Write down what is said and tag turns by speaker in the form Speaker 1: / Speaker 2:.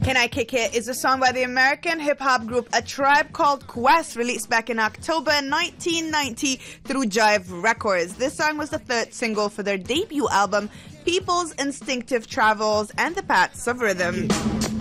Speaker 1: Can I Kick It is a song by the American hip-hop group A Tribe Called Quest, released back in October 1990 through Jive Records. This song was the third single for their debut album, People's Instinctive Travels and the Paths of Rhythm.